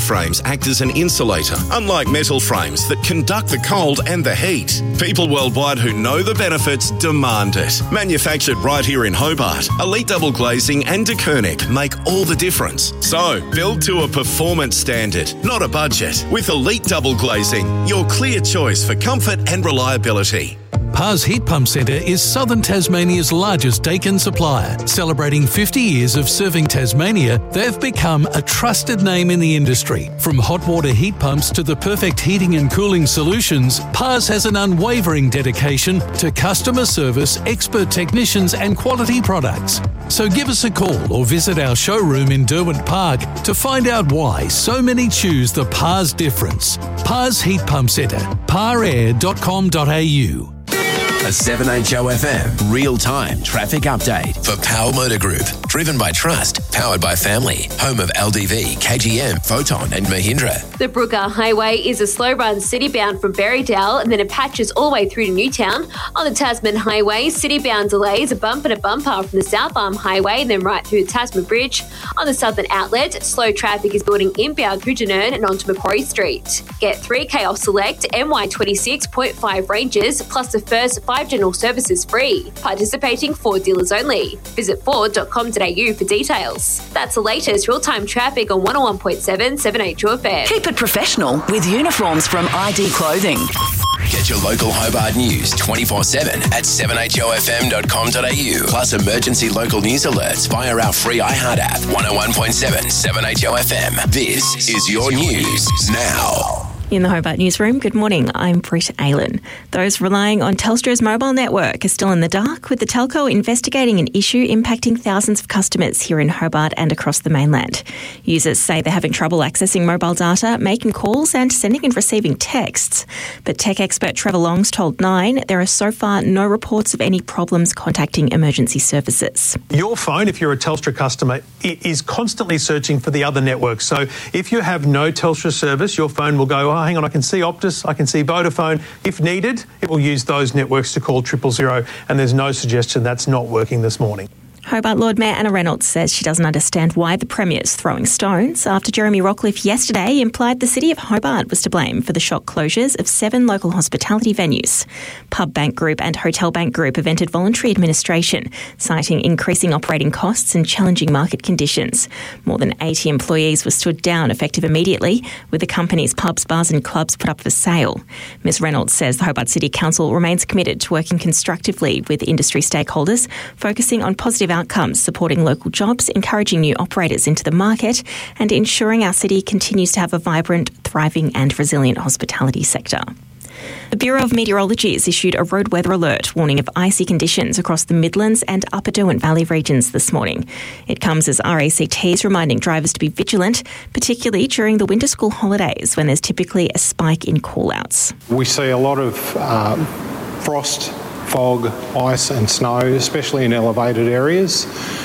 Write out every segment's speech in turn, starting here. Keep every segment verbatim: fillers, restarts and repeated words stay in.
frames act as an insulator, unlike metal frames that conduct the cold and the heat. People worldwide who know the benefits demand it. Manufactured right here in Hobart, Elite Double Glazing and De Koenig make all the difference. So, build to a performance standard, not a budget. With Elite Double Glazing, your clear choice for comfort and reliability. Pars Heat Pump Centre is Southern Tasmania's largest Daikin supplier. Celebrating fifty years of serving Tasmania, they've become a trusted name in the industry. From hot water heat pumps to the perfect heating and cooling solutions, Pars has an unwavering dedication to customer service, expert technicians and quality products. So give us a call or visit our showroom in Derwent Park to find out why so many choose the Pars difference. Pars Heat Pump Centre, par air dot com dot a u. A seven H O F M real-time traffic update for Power Motor Group. Driven by trust, powered by family. Home of L D V, K G M, Photon and Mahindra. The Brooker Highway is a slow run city-bound from Berrydale and then it patches all the way through to Newtown. On the Tasman Highway, city-bound delays, a bump and a bumper from the South Arm Highway and then right through the Tasman Bridge. On the Southern Outlet, slow traffic is building inbound through Denern and onto Macquarie Street. Get three K off select M Y twenty-six point five ranges plus the first five general services free. Participating Ford dealers only. Visit ford dot com dot a u for details. That's the latest real-time traffic on one oh one point seven seven H O F M. Keep it professional with uniforms from I D Clothing. Get your local Hobart news twenty-four seven at seven H O F M dot com dot a u. Plus emergency local news alerts via our free iHeart app. one oh one point seven seven H O F M. This is your news now. In the Hobart Newsroom, good morning, I'm Britt Aylan. Those relying on Telstra's mobile network are still in the dark, with the telco investigating an issue impacting thousands of customers here in Hobart and across the mainland. Users say they're having trouble accessing mobile data, making calls and sending and receiving texts. But tech expert Trevor Longs told Nine there are so far no reports of any problems contacting emergency services. Your phone, if you're a Telstra customer, is constantly searching for the other networks. So if you have no Telstra service, your phone will go, oh, hang on, I can see Optus, I can see Vodafone. If needed, it will use those networks to call triple zero, and there's no suggestion that's not working this morning. Hobart Lord Mayor Anna Reynolds says she doesn't understand why the Premier's throwing stones after Jeremy Rockcliffe yesterday implied the City of Hobart was to blame for the shock closures of seven local hospitality venues. Pub Bank Group and Hotel Bank Group have entered voluntary administration, citing increasing operating costs and challenging market conditions. More than eighty employees were stood down effective immediately, with the company's pubs, bars and clubs put up for sale. Ms Reynolds says the Hobart City Council remains committed to working constructively with industry stakeholders, focusing on positive outcomes, supporting local jobs, encouraging new operators into the market and ensuring our city continues to have a vibrant, thriving and resilient hospitality sector. The Bureau of Meteorology has issued a road weather alert warning of icy conditions across the Midlands and Upper Derwent Valley regions this morning. It comes as R A C T is reminding drivers to be vigilant, particularly during the winter school holidays when there's typically a spike in call-outs. We see a lot of um, frost, fog, ice and snow, especially in elevated areas.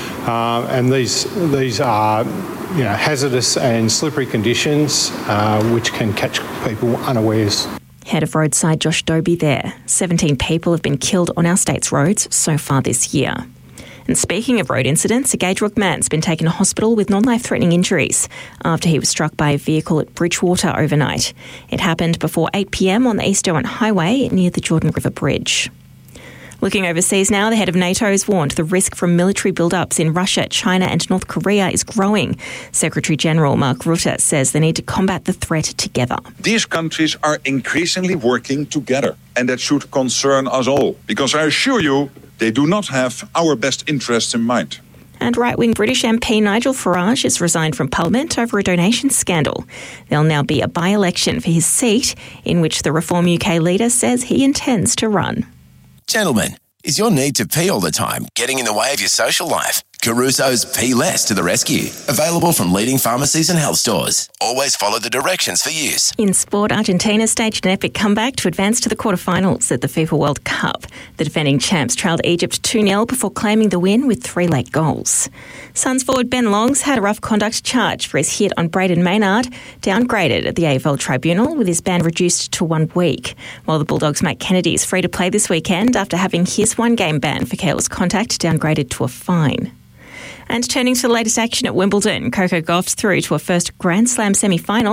Uh, and these these are you know, hazardous and slippery conditions uh, which can catch people unawares. Head of Roadside Josh Dobie there. seventeen people have been killed on our state's roads so far this year. And speaking of road incidents, a Gage man's been taken to hospital with non-life-threatening injuries after he was struck by a vehicle at Bridgewater overnight. It happened before eight p m on the East Derwent Highway near the Jordan River Bridge. Looking overseas now, the head of NATO has warned the risk from military build-ups in Russia, China and North Korea is growing. Secretary-General Mark Rutte says they need to combat the threat together. These countries are increasingly working together, and that should concern us all, because I assure you, they do not have our best interests in mind. And right-wing British M P Nigel Farage has resigned from Parliament over a donation scandal. There'll now be a by-election for his seat, in which the Reform U K leader says he intends to run. Gentlemen, is your need to pee all the time getting in the way of your social life? Caruso's Pee Less to the rescue. Available from leading pharmacies and health stores. Always follow the directions for use. In sport, Argentina staged an epic comeback to advance to the quarterfinals at the FIFA World Cup. The defending champs trailed Egypt two nil before claiming the win with three late goals. Suns forward Ben Longs had a rough conduct charge for his hit on Braden Maynard, downgraded at the A F L Tribunal with his ban reduced to one week. While the Bulldogs' Mike Kennedy is free to play this weekend after having his one-game ban for careless contact downgraded to a fine. And turning to the latest action at Wimbledon, Coco Gauff's through to a first Grand Slam semi-final.